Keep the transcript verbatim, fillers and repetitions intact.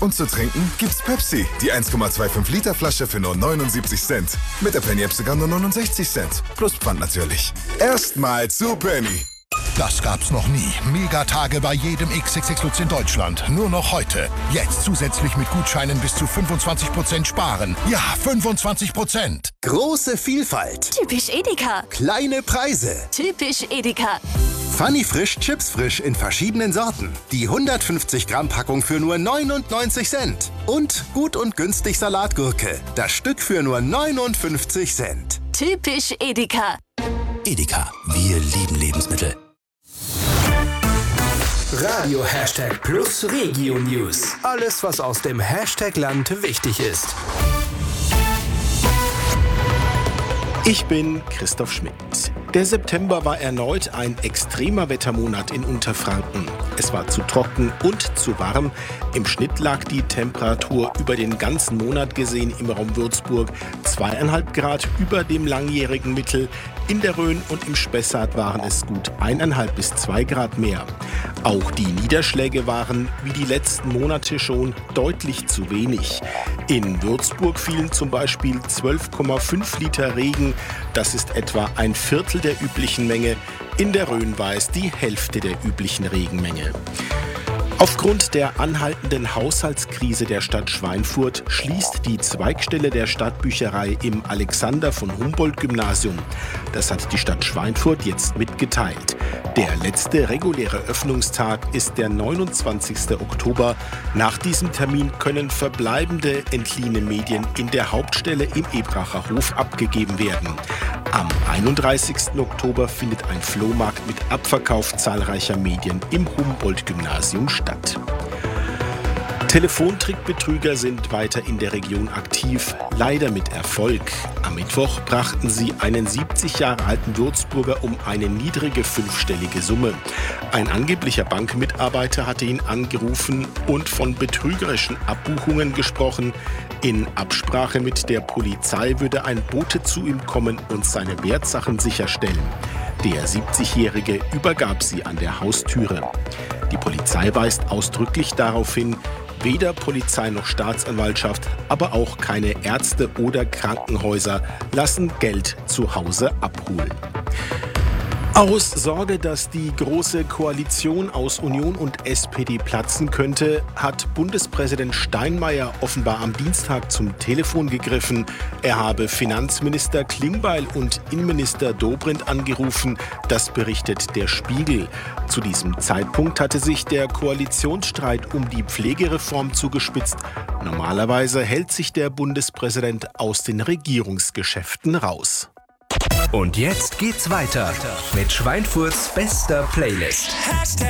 Und zu trinken gibt's Pepsi, die eins Komma fünfundzwanzig Liter Flasche für nur neunundsiebzig Cent. Mit der Penny App sogar nur neunundsechzig Cent. Plus Pfand natürlich. Erstmal zu Penny. Das gab's noch nie. Megatage bei jedem X X X Lutz in Deutschland. Nur noch heute. Jetzt zusätzlich mit Gutscheinen bis zu fünfundzwanzig Prozent sparen. Ja, fünfundzwanzig Prozent. Große Vielfalt. Typisch Edeka. Kleine Preise. Typisch Edeka. Funny Frisch, Chips frisch in verschiedenen Sorten. Die hundertfünfzig Gramm Packung für nur neunundneunzig Cent. Und gut und günstig Salatgurke. Das Stück für nur neunundfünfzig Cent. Typisch Edeka. Edeka, wir lieben Lebensmittel. Radio Hashtag Plus Regio News. Alles, was aus dem Hashtag-Land wichtig ist. Ich bin Christoph Schmidt. Der September war erneut ein extremer Wettermonat in Unterfranken. Es war zu trocken und zu warm. Im Schnitt lag die Temperatur über den ganzen Monat gesehen im Raum Würzburg zweieinhalb Grad über dem langjährigen Mittel. In der Rhön und im Spessart waren es gut eineinhalb bis zwei Grad mehr. Auch die Niederschläge waren, wie die letzten Monate schon, deutlich zu wenig. In Würzburg fielen zum Beispiel zwölf Komma fünf Liter Regen. Das ist etwa ein Viertel der üblichen Menge. In der Rhön war es die Hälfte der üblichen Regenmenge. Aufgrund der anhaltenden Haushaltskrise der Stadt Schweinfurt schließt die Zweigstelle der Stadtbücherei im Alexander von Humboldt-Gymnasium. Das hat die Stadt Schweinfurt jetzt mitgeteilt. Der letzte reguläre Öffnungstag ist der neunundzwanzigster Oktober. Nach diesem Termin können verbleibende entliehene Medien in der Hauptstelle im Ebracher Hof abgegeben werden. Am einunddreißigsten Oktober findet ein Flohmarkt mit Abverkauf zahlreicher Medien im Humboldt-Gymnasium statt. Telefontrickbetrüger sind weiter in der Region aktiv, leider mit Erfolg. Am Mittwoch brachten sie einen siebzig Jahre alten Würzburger um eine niedrige fünfstellige Summe. Ein angeblicher Bankmitarbeiter hatte ihn angerufen und von betrügerischen Abbuchungen gesprochen. In Absprache mit der Polizei würde ein Bote zu ihm kommen und seine Wertsachen sicherstellen. Der siebzigjährige übergab sie an der Haustüre. Die Polizei weist ausdrücklich darauf hin, weder Polizei noch Staatsanwaltschaft, aber auch keine Ärzte oder Krankenhäuser lassen Geld zu Hause abholen. Aus Sorge, dass die Große Koalition aus Union und S P D platzen könnte, hat Bundespräsident Steinmeier offenbar am Dienstag zum Telefon gegriffen. Er habe Finanzminister Klingbeil und Innenminister Dobrindt angerufen. Das berichtet der Spiegel. Zu diesem Zeitpunkt hatte sich der Koalitionsstreit um die Pflegereform zugespitzt. Normalerweise hält sich der Bundespräsident aus den Regierungsgeschäften raus. Und jetzt geht's weiter mit Schweinfurts bester Playlist.